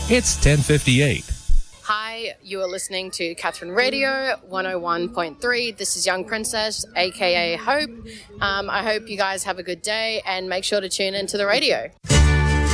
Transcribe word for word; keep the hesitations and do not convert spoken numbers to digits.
It's ten fifty-eight. Hi, you are listening to Catherine Radio one oh one point three. This is Young Princess, aka Hope. Um, I hope you guys have a good day and make sure to tune into the radio.